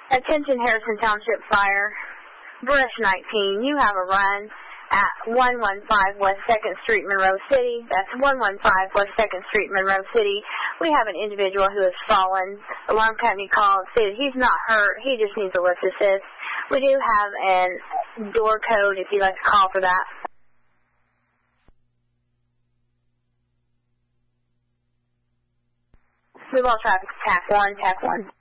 Attention Harrison Township Fire. Brush 19, you have a run at 115 West 2nd Street, Monroe City. That's 115 West 2nd Street, Monroe City. We have an individual who has fallen. Alarm company called, said he's not hurt. He just needs a lift assist. We do have a door code if you'd like to call for that. Move all traffic to TAC 1, TAC 1.